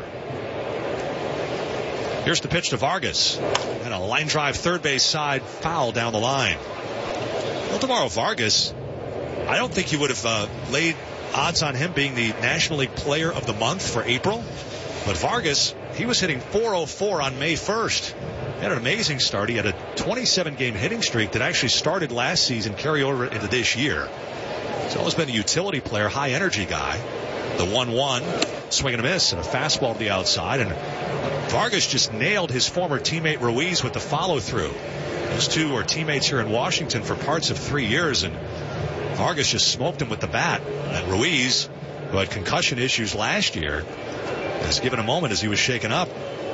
Here's the pitch to Vargas. And a line drive third base side, foul down the line. Well, tomorrow Vargas, I don't think you would have laid odds on him being the National League Player of the Month for April. But Vargas, he was hitting .404 on May 1st. He had an amazing start. He had a 27-game hitting streak that actually started last season, carry over into this year. He's always been a utility player, high-energy guy. The 1-1, swing and a miss, and a fastball to the outside. And Vargas just nailed his former teammate Ruiz with the follow-through. Those two were teammates here in Washington for parts of 3 years, and Vargas just smoked him with the bat. And Ruiz, who had concussion issues last year, was given a moment as he was shaken up.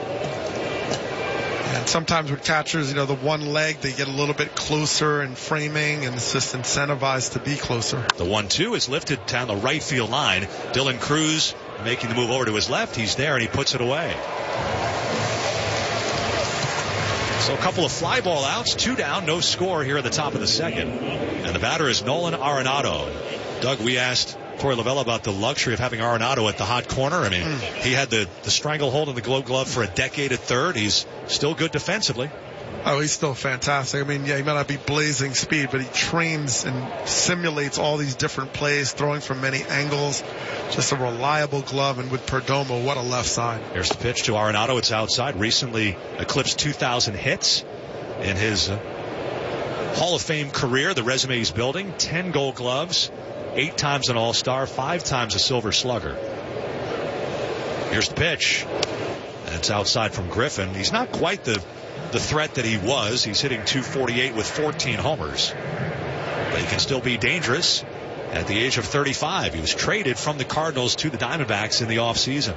And sometimes with catchers, the one leg, they get a little bit closer in framing, and it's just incentivized to be closer. The 1-2 is lifted down the right field line. Dylan Cruz making the move over to his left. He's there, and he puts it away. So a couple of fly ball outs, 2 down, no score here at the top of the second. And the batter is Nolan Arenado. Doug, we asked Corey Lavella about the luxury of having Arenado at the hot corner. I mean, he had the stranglehold in the Gold Glove for a decade at third. He's still good defensively. Oh, he's still fantastic. I mean, yeah, he might not be blazing speed, but he trains and simulates all these different plays, throwing from many angles. Just a reliable glove, and with Perdomo, what a left side. Here's the pitch to Arenado. It's outside. Recently eclipsed 2,000 hits in his Hall of Fame career. The resume he's building, 10 Gold Gloves, 8 times an All-Star, 5 times a Silver Slugger. Here's the pitch. And it's outside from Griffin. He's not quite the threat that he was. He's hitting .248 with 14 homers. But he can still be dangerous at the age of 35. He was traded from the Cardinals to the Diamondbacks in the offseason.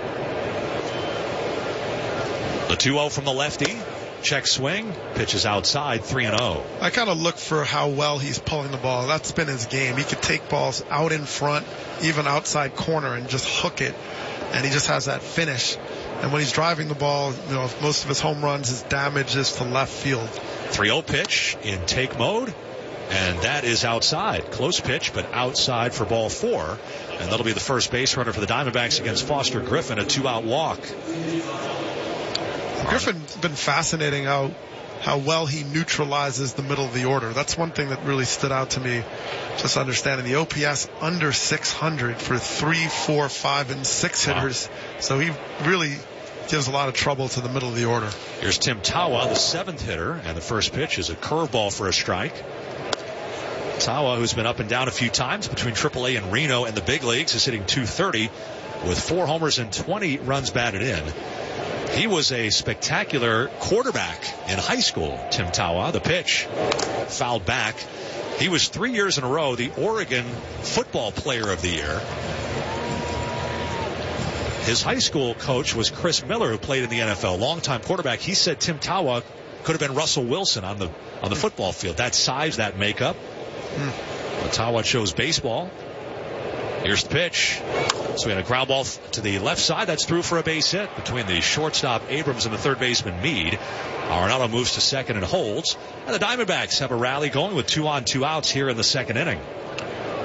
The 2-0 from the lefty. Check swing. Pitches outside, 3-0. I kind of look for how well he's pulling the ball. That's been his game. He could take balls out in front, even outside corner, and just hook it. And he just has that finish. And when he's driving the ball, most of his home runs, his damage is to left field. 3-0 pitch in take mode. And that is outside. Close pitch, but outside for ball 4. And that'll be the first base runner for the Diamondbacks against Foster Griffin, a 2-out walk. Griffin's been fascinating how well he neutralizes the middle of the order. That's one thing that really stood out to me, just understanding the OPS under 600 for 3, 4, 5, and 6 hitters. So he really gives a lot of trouble to the middle of the order. Here's Tim Tawa, the 7th hitter, and the first pitch is a curveball for a strike. Tawa, who's been up and down a few times between AAA and Reno and the big leagues, is hitting .230 with 4 homers and 20 runs batted in. He was a spectacular quarterback in high school, Tim Tawa. The pitch fouled back. He was 3 years in a row the Oregon Football Player of the Year. His high school coach was Chris Miller, who played in the NFL, longtime quarterback. He said Tim Tawa could have been Russell Wilson on the football field. That size, that makeup. But Tawa chose baseball. Here's the pitch. So we had a ground ball to the left side. That's through for a base hit between the shortstop Abrams and the third baseman Meade. Arenado moves to second and holds. And the Diamondbacks have a rally going with 2 on, 2 outs here in the second inning.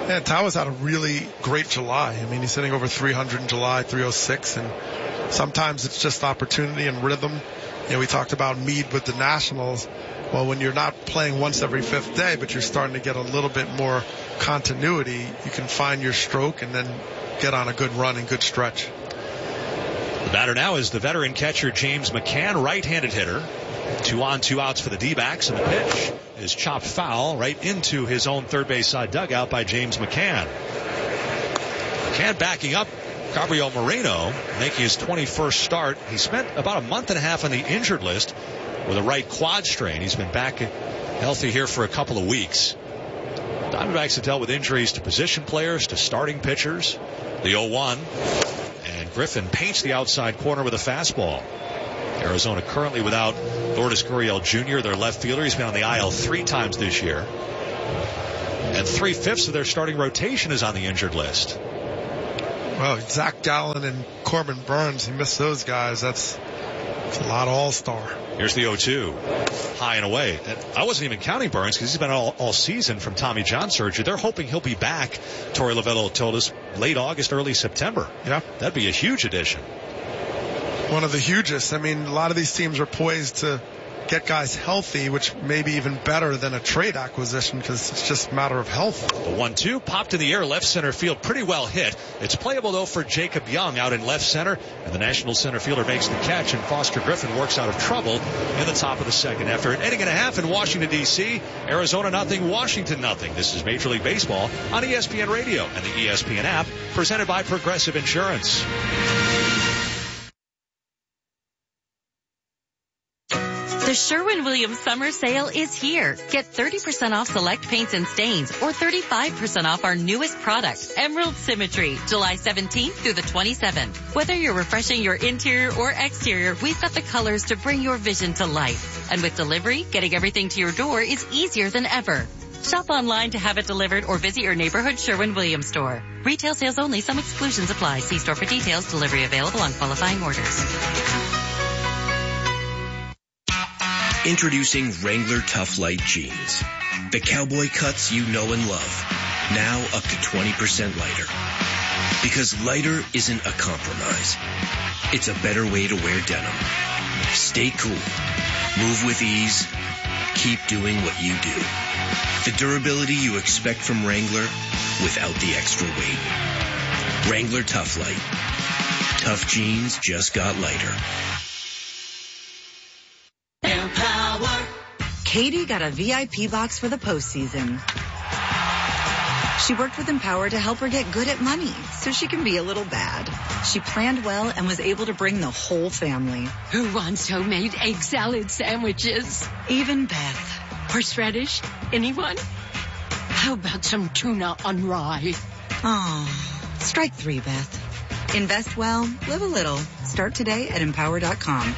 Yeah, Tawas had a really great July. I mean, he's hitting over 300 in July, 306, and sometimes it's just opportunity and rhythm. We talked about Meade with the Nationals. Well, when you're not playing once every fifth day, but you're starting to get a little bit more continuity, you can find your stroke and then get on a good run and good stretch. The batter now is the veteran catcher James McCann, right-handed hitter. 2 on, 2 outs for the D-backs, and the pitch is chopped foul right into his own third base side dugout by James McCann. McCann backing up Gabriel Moreno, making his 21st start. He spent about a month and a half on the injured list with a right quad strain. He's been back healthy here for a couple of weeks. Diamondbacks have dealt with injuries to position players, to starting pitchers. The 0-1, and Griffin paints the outside corner with a fastball. Arizona currently without Lourdes Gurriel Jr., their left fielder. He's been on the IL 3 times this year. And 3/5 of their starting rotation is on the injured list. Well, Zach Gallen and Corbin Burns, he missed those guys. That's a lot of all-star. Here's the 0-2. High and away. And I wasn't even counting Burns because he's been all season from Tommy John surgery. They're hoping he'll be back, Torey Lovullo told us, late August, early September. Yeah. That'd be a huge addition. One of the hugest. I mean, a lot of these teams are poised to get guys healthy, which may be even better than a trade acquisition because it's just a matter of health. The 1-2 popped in the air, left center field, pretty well hit. It's playable, though, for Jacob Young out in left center, and the National center fielder makes the catch, and Foster Griffin works out of trouble in the top of the second. After an inning and a half in Washington, D.C., Arizona nothing, Washington nothing. This is Major League Baseball on ESPN Radio and the ESPN app, presented by Progressive Insurance. The Sherwin-Williams summer sale is here. Get 30% off select paints and stains or 35% off our newest product, Emerald Symmetry, July 17th through the 27th. Whether you're refreshing your interior or exterior, we've got the colors to bring your vision to life. And with delivery, getting everything to your door is easier than ever. Shop online to have it delivered or visit your neighborhood Sherwin-Williams store. Retail sales only. Some exclusions apply. See store for details. Delivery available on qualifying orders. Introducing Wrangler Tough Light Jeans. The cowboy cuts you know and love. Now up to 20% lighter. Because lighter isn't a compromise. It's a better way to wear denim. Stay cool. Move with ease. Keep doing what you do. The durability you expect from Wrangler without the extra weight. Wrangler Tough Light. Tough jeans just got lighter. Katie got a VIP box for the postseason. She worked with Empower to help her get good at money so she can be a little bad. She planned well and was able to bring the whole family. Who wants homemade egg salad sandwiches? Even Beth. Horseradish? Anyone? How about some tuna on rye? Oh, strike 3, Beth. Invest well, live a little. Start today at Empower.com.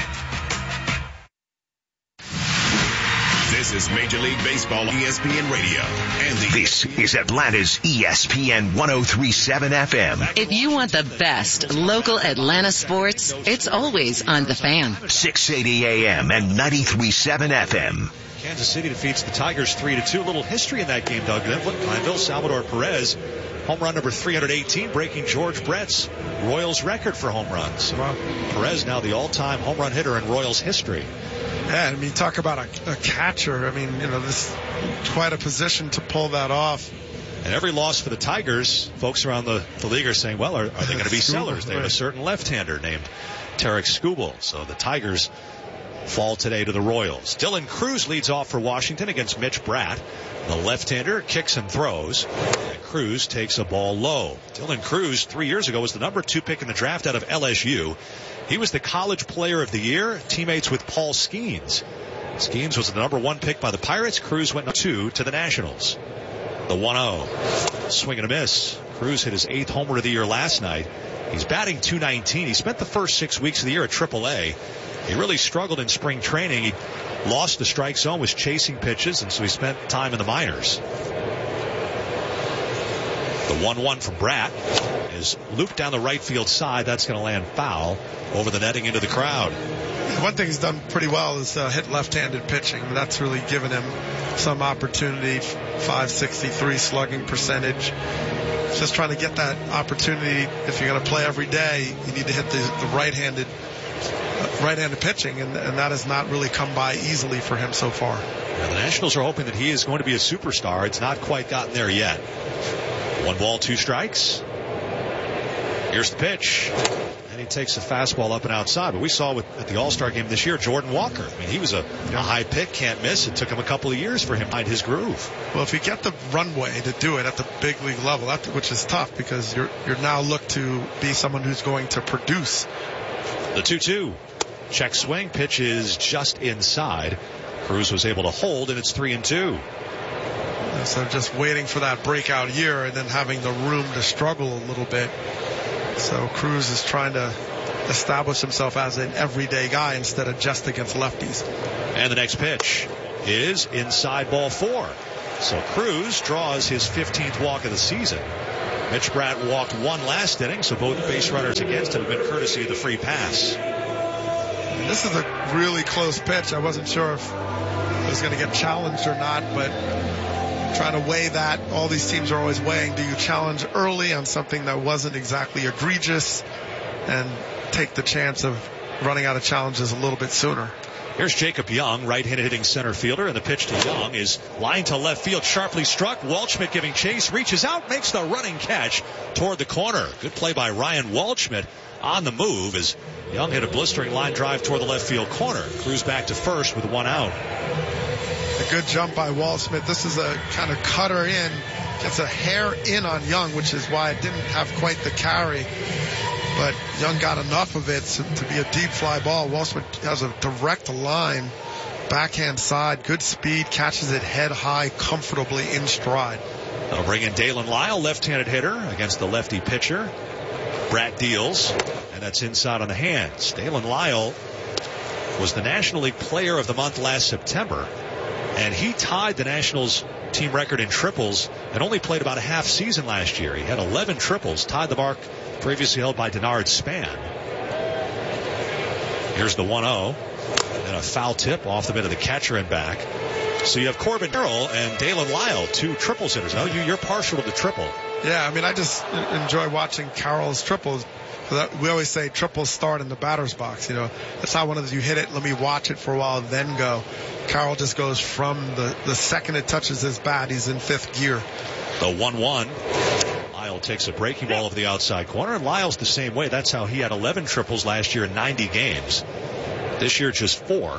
This is Major League Baseball on ESPN Radio. And this is Atlanta's ESPN 103.7 FM. If you want the best local Atlanta sports, it's always on The Fan. 680 AM and 93.7 FM. Kansas City defeats the Tigers 3-2. A little history in that game, Doug. Glenville, Salvador Perez, home run number 318, breaking George Brett's Royals record for home runs. Wow. Perez now the all-time home run hitter in Royals history. Yeah, I mean, talk about a catcher. I mean, this is quite a position to pull that off. And every loss for the Tigers, folks around the league are saying, well, are they going to be sellers? They have a certain left-hander named Tarek Skubal. So the Tigers fall today to the Royals. Dylan Cruz leads off for Washington against Mitch Bratt. The left-hander kicks and throws, and Cruz takes a ball low. Dylan Cruz 3 years ago was the number 2 pick in the draft out of LSU. He was the college player of the year, teammates with Paul Skeens. Skeens was the number 1 pick by the Pirates. Cruz went 2 to the Nationals. The 1-0. Swing and a miss. Cruz hit his 8th homer of the year last night. He's batting .219. He spent the first 6 weeks of the year at AAA. He really struggled in spring training. He lost the strike zone, was chasing pitches, and so he spent time in the minors. The 1-1 from Bratt is looped down the right field side. That's going to land foul over the netting into the crowd. one thing he's done pretty well is hit left-handed pitching. That's really given him some opportunity. .563 slugging percentage. Just trying to get that opportunity. If you're going to play every day, you need to hit the right-handed pitching, and that has not really come by easily for him so far. Yeah, the Nationals are hoping that he is going to be a superstar. It's not quite gotten there yet. 1 ball, 2 strikes. Here's the pitch. And he takes a fastball up and outside. But we saw at the All-Star game this year, Jordan Walker. I mean, he was a high pick, can't miss. It took him a couple of years for him to find his groove. Well, if you get the runway to do it at the big league level, which is tough because you're now looked to be someone who's going to produce. The 2-2. Check swing. Pitch is just inside. Cruz was able to hold, and it's 3-2. So just waiting for that breakout year and then having the room to struggle a little bit. So Cruz is trying to establish himself as an everyday guy instead of just against lefties. And the next pitch is inside, ball 4. So Cruz draws his 15th walk of the season. Mitch Bratt walked 1 last inning, so both base runners against him have been courtesy of the free pass. This is a really close pitch. I wasn't sure if it was going to get challenged or not, but trying to weigh that. All these teams are always weighing. Do you challenge early on something that wasn't exactly egregious and take the chance of running out of challenges a little bit sooner? Here's Jacob Young, right-handed hitting center fielder, and the pitch to Young is lined to left field, sharply struck. Waldschmidt giving chase, reaches out, makes the running catch toward the corner. Good play by Ryan Waldschmidt on the move as Young hit a blistering line drive toward the left field corner. Cruz back to first with 1 out. A good jump by Waldschmidt. This is a kind of cutter in. Gets a hair in on Young, which is why it didn't have quite the carry. But Young got enough of it to be a deep fly ball. Waldschmidt has a direct line, backhand side, good speed, catches it head high, comfortably in stride. That'll bring in Dalen Lyle, left-handed hitter against the lefty pitcher. Bratt deals, and that's inside on the hands. Dalen Lyle was the National League Player of the Month last September, and he tied the Nationals team record in triples and only played about a half season last year. He had 11 triples, tied the mark previously held by Denard Span. Here's the 1-0, and a foul tip off the mid of the catcher and back. So you have Corbin Carroll and Dalen Lyle, 2 triples hitters. Now you're partial to the triple. Yeah, I mean, I just enjoy watching Carroll's triples. We always say triples start in the batter's box. You know, it's not one of those you hit it, let me watch it for a while, then go. Carroll just goes from the second it touches his bat, he's in 5th gear. The 1-1. Lyle takes a breaking ball over the outside corner, and Lyle's the same way. That's how he had 11 triples last year in 90 games. This year, just 4.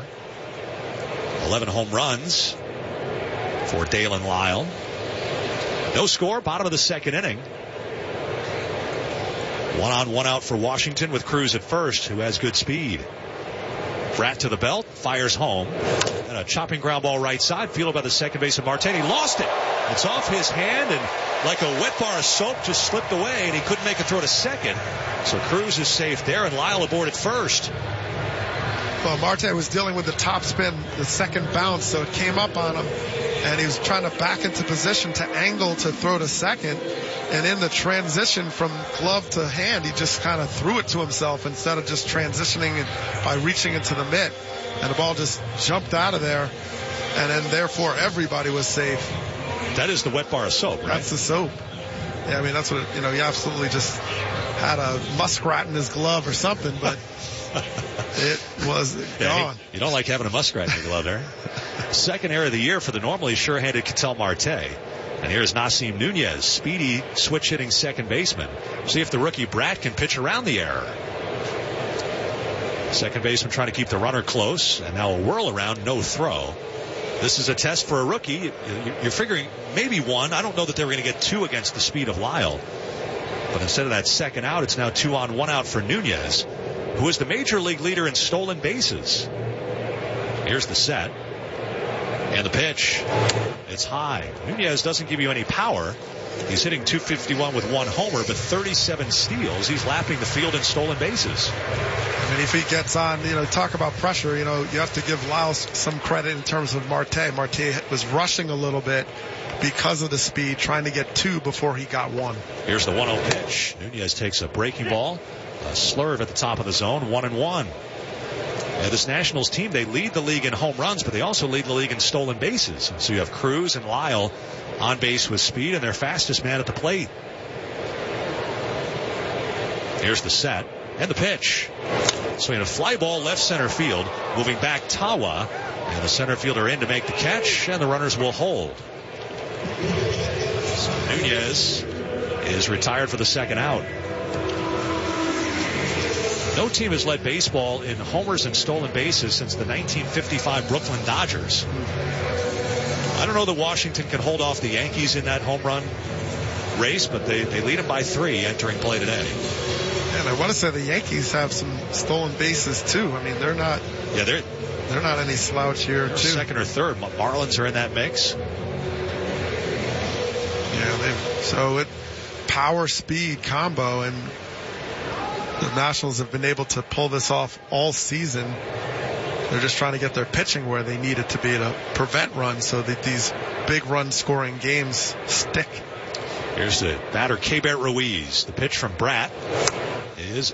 11 home runs for Dalen Lyle. No score, bottom of the 2nd inning. 1 on, 1 out for Washington with Cruz at first, who has good speed. Bratt to the belt, fires home. And a chopping ground ball right side, fielded by the second baseman Marte. He lost it. It's off his hand, and like a wet bar of soap just slipped away, and he couldn't make a throw to second. So Cruz is safe there, and Lyle aboard at first. Well, Marte was dealing with the top spin, the second bounce, so it came up on him, and he was trying to back into position to angle to throw to second. And in the transition from glove to hand, he just kind of threw it to himself instead of just transitioning it by reaching into the mitt. And the ball just jumped out of there, and then therefore everybody was safe. That is the wet bar of soap, right? That's the soap. Yeah, I mean, that's what, he absolutely just had a muskrat in his glove or something, but it was gone. You don't like having a muskrat in your glove there. Second error of the year for the normally sure-handed Ketel Marte. And here's Nasim Nunez, speedy switch-hitting second baseman. See if the rookie Bratt can pitch around the error. Second baseman trying to keep the runner close, and now a whirl around, no throw. This is a test for a rookie. You're figuring maybe 1. I don't know that they were going to get 2 against the speed of Lyle. But instead of that second out, it's now 2 on, 1 out for Nunez, who is the major league leader in stolen bases. Here's the set. And the pitch. It's high. Nunez doesn't give you any power. He's hitting .251 with 1 homer, but 37 steals. He's lapping the field in stolen bases. I mean, if he gets on, talk about pressure, you have to give Lyle some credit in terms of Marte. Marte was rushing a little bit because of the speed, trying to get 2 before he got 1. Here's the 1-0 pitch. Nunez takes a breaking ball, a slurve at the top of the zone, 1-1. This Nationals team, they lead the league in home runs, but they also lead the league in stolen bases. So you have Cruz and Lyle on base with speed, and their fastest man at the plate. Here's the set and the pitch. Swinging a fly ball left center field. Moving back Tawa, and the center fielder in to make the catch, and the runners will hold. So Nunez is retired for the second out. No team has led baseball in homers and stolen bases since the 1955 Brooklyn Dodgers. I don't know that Washington can hold off the Yankees in that home run race, but they lead them by 3 entering play today. And I want to say the Yankees have some stolen bases too. I mean, they're not any slouch here too. Second or third. Marlins are in that mix. Yeah, power speed combo, and the Nationals have been able to pull this off all season. They're just trying to get their pitching where they need it to be to prevent runs so that these big run scoring games stick. Here's the batter, Keibert Ruiz. The pitch from Bratt is